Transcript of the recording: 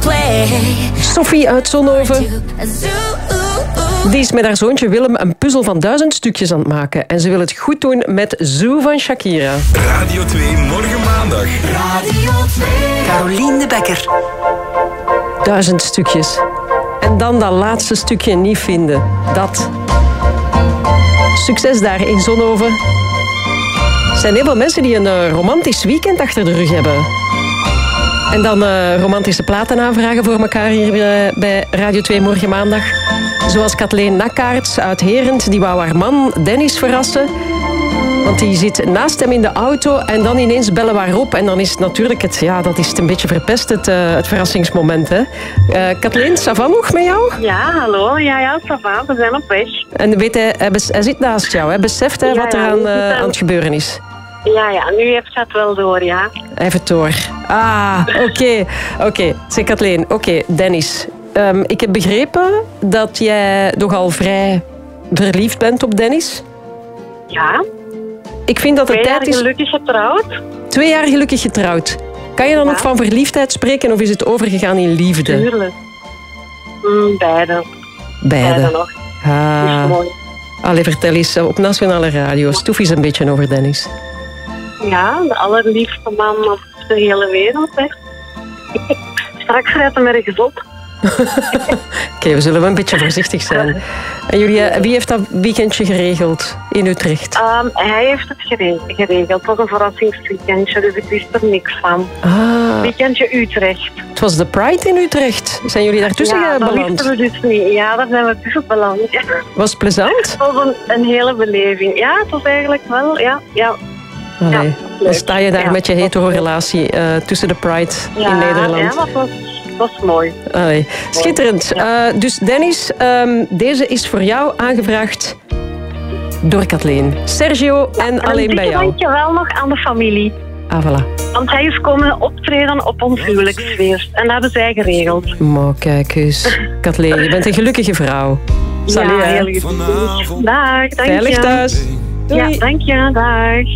Sophie uit Zonhoven. Die is met haar zoontje Willem een puzzel van 1000 stukjes aan het maken. En ze wil het goed doen met Zoo van Shakira. Radio 2, morgen maandag. Radio 2. Carolien de Bekker. 1000 stukjes. En dan dat laatste stukje niet vinden. Dat. Succes daar in Zonhoven. Er zijn heel veel mensen die een romantisch weekend achter de rug hebben. En dan romantische platen aanvragen voor elkaar hier bij Radio 2 morgen maandag. Zoals Kathleen Nakkaerts uit Herent, die wou haar man Dennis verrassen. Want die zit naast hem in de auto en dan ineens bellen we haar op. En dan is het natuurlijk dat is het een beetje verpest, het verrassingsmoment. Hè? Kathleen, ça va nog met jou? Ja, hallo. Ja, ça va. We zijn op weg. En weet hij zit naast jou, hè? Beseft hij wat er aan het gebeuren is? Ja, nu heeft hij het wel door, ja. Hij heeft het door. Ah, oké. Zeg Kathleen, Dennis. Ik heb begrepen dat jij nogal vrij verliefd bent op Dennis. Ja. Ik vind dat het tijd is... 2 jaar gelukkig getrouwd. 2 jaar gelukkig getrouwd. Kan je dan nog van verliefdheid spreken of is het overgegaan in liefde? Tuurlijk. Beide. Beide nog. Ah. Mooi. Allee, vertel eens op Nationale Radio. Stoef eens een beetje over Dennis. Ja, de allerliefste man op de hele wereld. Hè. Straks rijdt hij ergens op. Oké, we zullen wel een beetje voorzichtig zijn. En jullie, wie heeft dat weekendje geregeld in Utrecht? Hij heeft het geregeld. Het was een verrassingsweekendje, dus ik wist er niks van. Weekendje Utrecht. Het was de Pride in Utrecht. Zijn jullie daartussen beland? Ja, dat wisten we dus niet. Ja, daar zijn we tussen beland. Ja. Was het plezant? Het was een hele beleving. Ja, het was eigenlijk wel, ja. Allee, dan sta je daar met je hetero-relatie tussen de Pride in Nederland. Ja, dat was mooi. Allee, schitterend. Dus Dennis, deze is voor jou aangevraagd door Kathleen. Sergio en alleen bij jou. Dank je wel nog aan de familie. Ah, voilà. Want hij is komen optreden op ons huwelijksfeest. En dat hebben zij geregeld. Maar kijk eens. Kathleen, je bent een gelukkige vrouw. Salut, ja, heel gelukkig. Dag, dank je. Veilig thuis. Doei. Ja, dank je. Dag.